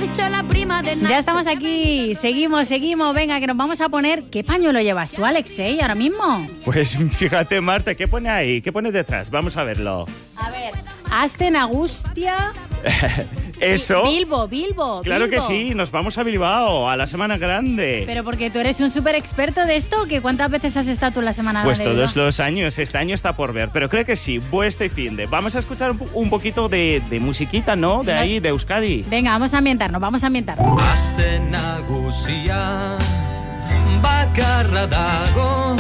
dicho la prima de Nacho. Ya estamos aquí, seguimos. Venga, que nos vamos a poner... ¿Qué pañuelo llevas tú, Alexei, ahora mismo? Pues fíjate, Marta, ¿qué pone ahí? ¿Qué pone detrás? Vamos a verlo. A ver, Asten Agustia... ¿Eso? Bilbo. Claro que sí, nos vamos a Bilbao, a la Semana Grande. Pero porque tú eres un súper experto de esto, ¿que cuántas veces has estado tú en la Semana Pues Grande? todos los años, este año está por ver, pero creo que sí, este fin de. Vamos a escuchar un poquito de musiquita, ¿no? De ahí, de Euskadi. Venga, vamos a ambientarnos. Asten nagusia bakarra dago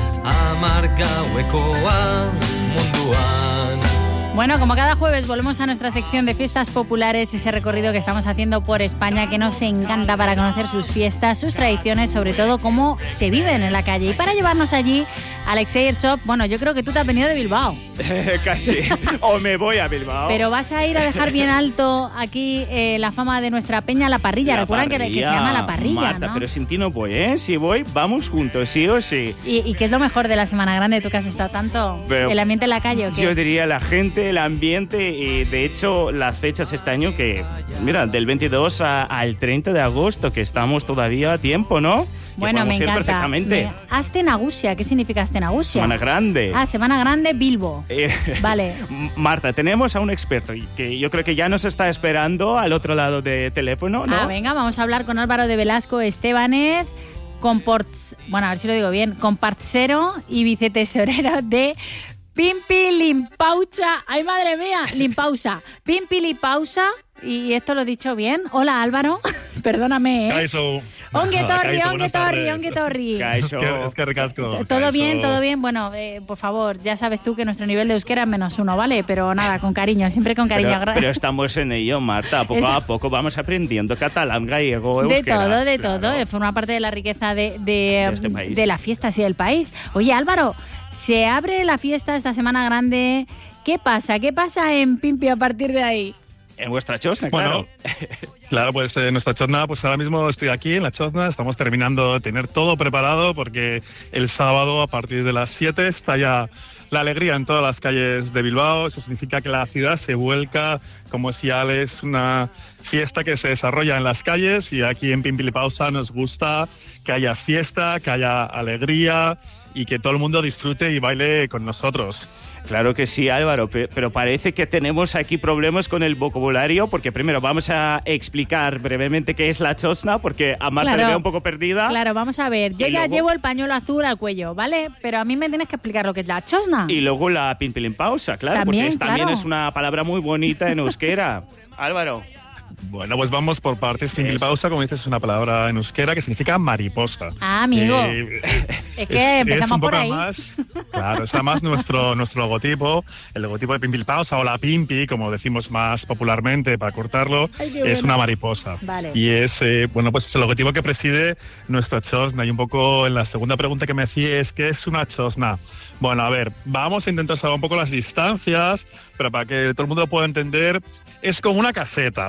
amargauekoa munduan. Bueno, como cada jueves volvemos a nuestra sección de fiestas populares, ese recorrido que estamos haciendo por España que nos encanta para conocer sus fiestas, sus tradiciones, sobre todo cómo se viven en la calle. Y para llevarnos allí, Alexei Airsoft, bueno, yo creo que tú te has venido de Bilbao. Casi, o me voy a Bilbao. Pero vas a ir a dejar bien alto aquí la fama de nuestra peña, La Parrilla. Recuerdan que se llama La Parrilla, Marta, ¿no? pero sin ti no voy, ¿eh? Si voy, vamos juntos, sí o sí. ¿Y qué es lo mejor de la Semana Grande, tú que has estado tanto? Pero ¿El ambiente en la calle o qué? Yo diría la gente, el ambiente y de hecho las fechas este año que, mira, del 22 al 30 de agosto, que estamos todavía a tiempo, ¿no? Bueno, me encanta. Perfectamente. Asten Agustia, ¿qué significa Asten Agustia? Semana Grande. Ah, Semana Grande, Bilbo. Vale. Marta, tenemos a un experto que yo creo que ya nos está esperando al otro lado del teléfono, ¿no? Venga, vamos a hablar con Álvaro de Velasco Estebanez, bueno, a ver si lo digo bien, comparcero y vicetesorero de Pimpi Limpausa. ¡Ay, madre mía! Limpausa. Pimpi Limpausa. Y esto lo he dicho bien. Hola, Álvaro. Perdóname, ¿eh? Kaixo. Ongi etorri. Kaixo. Es que ricasco. Todo bien. Bueno, por favor, ya sabes tú que nuestro nivel de euskera es -1, ¿vale? Pero nada, con cariño, siempre con cariño. Pero estamos en ello, Marta. Poco a poco vamos aprendiendo catalán, gallego, euskera. De todo. Forma parte de la riqueza de este país. De la fiesta, sí, del país. Oye, Álvaro, se abre la fiesta esta Semana Grande. ¿Qué pasa? ¿Qué pasa en Pimpi a partir de ahí? En vuestra chosna, bueno, claro, pues en nuestra chosna, pues ahora mismo estoy aquí en la chosna, estamos terminando de tener todo preparado porque el sábado a partir de las 7 está ya la alegría en todas las calles de Bilbao. Eso significa que la ciudad se vuelca como si es una fiesta que se desarrolla en las calles y aquí en Pimpilipausa nos gusta que haya fiesta, que haya alegría y que todo el mundo disfrute y baile con nosotros. Claro que sí, Álvaro, pero parece que tenemos aquí problemas con el vocabulario, porque primero vamos a explicar brevemente qué es la chosna, porque a Marta le veo un poco perdida. Claro, vamos a ver. Yo ya llevo el pañuelo azul al cuello, ¿vale? Pero a mí me tienes que explicar lo que es la chosna. Y luego la pimpilimpausa, claro, también, porque también es una palabra muy bonita en euskera. Álvaro. Bueno, pues vamos por partes. Pimpilipausa, como dices, es una palabra en euskera que significa mariposa. Ah, amigo. Es que empezamos es un poco por ahí. Más, claro, es además nuestro logotipo, el logotipo de Pimpilipausa o la Pimpi, como decimos más popularmente para cortarlo, es una mariposa. Vale. Y es, bueno, pues es el logotipo que preside nuestra chosna. Y un poco en la segunda pregunta que me hacía es, ¿qué es una chosna? Bueno, a ver, vamos a intentar salvar un poco las distancias, pero para que todo el mundo lo pueda entender, es como una caseta.